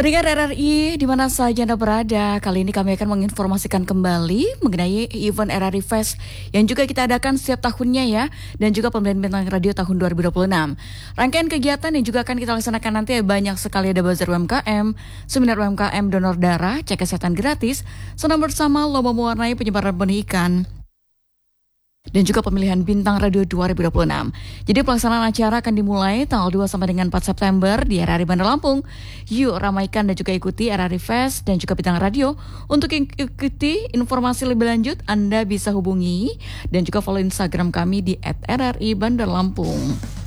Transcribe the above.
Pendengar RRI di mana saja Anda berada, kali ini kami akan menginformasikan kembali mengenai event RRI Fest yang juga kita adakan setiap tahunnya ya, dan juga pemilihan bintang radio tahun 2026. Rangkaian kegiatan yang juga akan kita laksanakan nanti banyak sekali, ada bazar UMKM, seminar UMKM donor darah, cek kesehatan gratis, senam bersama, lomba mewarnai penyebaran benih ikan, dan juga pemilihan bintang radio 2026. Jadi pelaksanaan acara akan dimulai tanggal 2 sampai dengan 4 September di RRI Bandar Lampung. Yuk ramaikan dan juga ikuti RRI Fest dan juga bintang radio. Untuk ikuti informasi lebih lanjut, Anda bisa hubungi dan juga follow Instagram kami di @RRI Bandar Lampung.